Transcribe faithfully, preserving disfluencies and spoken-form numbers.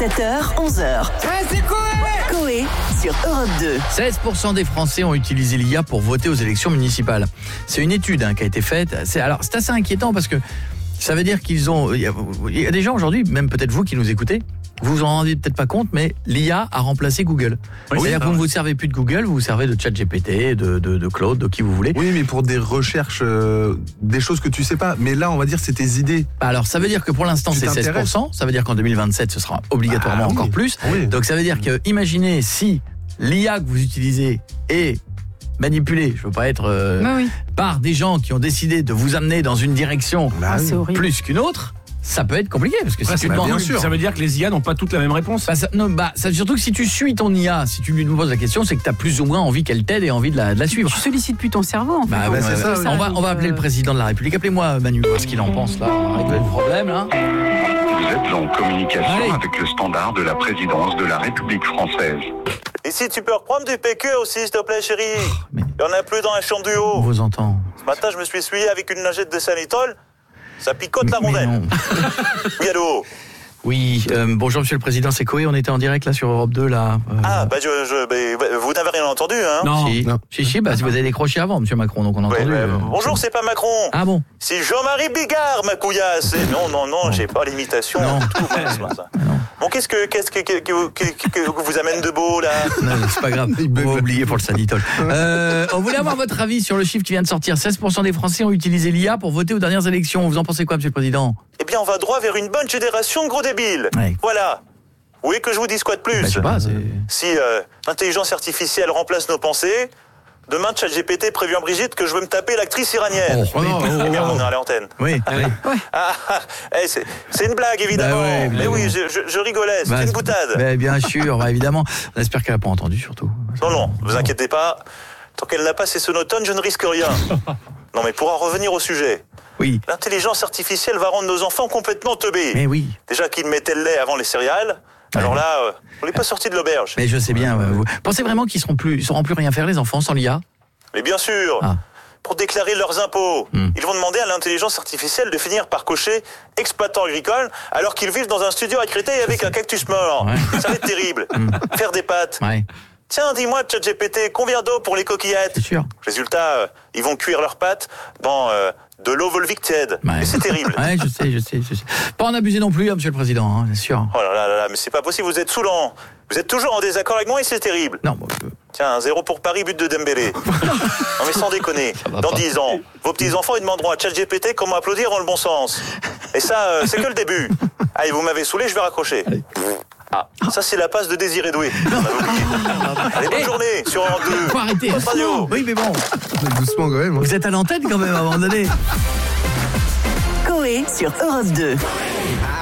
sept heures, onze heures. Ouais, c'est Coé Coé sur Europe deux. seize pour cent des Français ont utilisé l'I A pour voter aux élections municipales. C'est une étude hein, qui a été faite. C'est, alors, c'est assez inquiétant parce que ça veut dire qu'ils ont... Il y a, il y a des gens aujourd'hui, même peut-être vous qui nous écoutez, vous vous en rendez peut-être pas compte, mais l'I A a remplacé Google. Oui, c'est-à-dire que vous ne vous servez plus de Google, vous vous servez de ChatGPT, de, de, de Claude, de qui vous voulez. Oui, mais pour des recherches, euh, des choses que tu sais pas. Mais là, on va dire c'est tes idées. Alors, ça veut dire que pour l'instant, Tu c'est seize pour cent. Ça veut dire qu'en deux mille vingt-sept, ce sera obligatoirement ah, oui. encore plus. Oui. Donc, ça veut dire que, imaginez si l'I A que vous utilisez est manipulée, je veux pas être euh, bah oui. par des gens qui ont décidé de vous amener dans une direction Bah, Ah, c'est horrible. plus qu'une autre. Ça peut être compliqué parce que Ouais, si tu bah, demandes, bien sûr. Ça veut dire que les I A n'ont pas toutes la même réponse. bah, ça, non, bah, ça, surtout que si tu suis ton I A, si tu lui poses la question, c'est que tu as plus ou moins envie qu'elle t'aide et envie de la, de la suivre. Tu sollicites plus ton cerveau en fait. Bah, ouais, ouais, c'est ouais, ça, ouais. On va, on va appeler le président de la République. Appelez-moi Manu, voir ce qu'il en pense là. On va régler le problème là. Vous êtes en communication Allez. avec le standard de la présidence de la République française. Ici, tu peux reprendre du P Q aussi, s'il te plaît, chérie. mais- Il y en a plus dans la chambre du On haut. vous entend. Ce matin, je me suis essuyé avec une lingette de Sanitol. Ça picote la Mais rondelle. non. Oui, allô. Oui, euh, bonjour Monsieur le Président, c'est Coé, on était en direct là sur Europe deux là. Euh, Ah, bah, je, je, bah, vous n'avez rien entendu, hein. Non. Si, Non. si, si, bah, si vous avez décroché avant, Monsieur Macron, donc on a Ouais, entendu. ouais, euh, bonjour, c'est pas Macron. Ah bon. C'est Jean-Marie Bigard, ma couillasse. Et non, non, non, j'ai pas l'imitation. Non. Tout, moi, ce matin. Bon, qu'est-ce que, qu'est-ce que, que, que, que- que vous amène de beau, là? Non, c'est pas grave, on va oublier pour le sanitol. Euh, on voulait avoir votre avis sur le chiffre qui vient de sortir. seize pour cent des Français ont utilisé l'I A pour voter aux dernières élections. Vous en pensez quoi, Monsieur le Président? Eh bien, on va droit vers une bonne génération de gros débiles. Ouais. Voilà. Vous voulez que je vous dise quoi de plus? Bah, je sais pas, c'est... Si euh, l'intelligence artificielle remplace nos pensées, demain, ChatGPT prévient Brigitte que je veux me taper l'actrice iranienne. Oh, non, Eh bien, on est à l'antenne. oui, oui. Ah, ah, eh, c'est, c'est une blague, évidemment. Bah ouais, Mais bah oui, ouais. je, je- je rigolais, c'est Bah, une boutade. bah, bien sûr, bah, évidemment. On espère qu'elle n'a pas entendu, surtout. Non, non, vous inquiétez pas. Tant qu'elle n'a pas ses sonotones, je ne risque rien. Non, mais pour en revenir au sujet, Oui, l'intelligence artificielle va rendre nos enfants complètement teubés. mais oui. Déjà qu'ils mettaient le lait avant les céréales, alors là, euh, on n'est pas sorti de l'auberge. Mais je sais bien. ouais, vous pensez vraiment qu'ils seront plus, ils sauront plus rien faire, les enfants, sans l'I A? Mais bien sûr, Ah. pour déclarer leurs impôts, Hmm. ils vont demander à l'intelligence artificielle de finir par cocher exploitant agricole alors qu'ils vivent dans un studio à Créteil avec un cactus mort. Ouais. Ça va être terrible. Faire des pâtes. Ouais, Tiens, dis-moi, ChatGPT, combien d'eau pour les coquillettes? c'est sûr. Résultat, euh, ils vont cuire leurs pâtes dans euh, de l'eau volvique tiède. Ouais. Et c'est terrible. Ouais, je sais, je sais, je sais. Pas en abuser non plus, hein, Monsieur le Président, hein, c'est sûr. Oh là là là là, mais c'est pas possible, vous êtes saoulant. Vous êtes toujours en désaccord avec moi et c'est terrible. Non, bon, euh, Tiens, un zéro pour Paris, but de Dembélé. Non mais sans déconner, va dans pas. dix ans, vos petits-enfants ils demanderont à ChatGPT comment applaudir dans le bon sens. Et ça, euh, c'est que le début. Allez, vous m'avez saoulé, je vais raccrocher. Ah, ça c'est la passe de Désiré Doué. On avait oublié. Allez, bonne journée sur Europe deux. faut arrêter. Votre radio. Oui, mais bon, Doucement quand même. hein. vous êtes à l'antenne quand même à un moment donné. Coé sur Europe deux.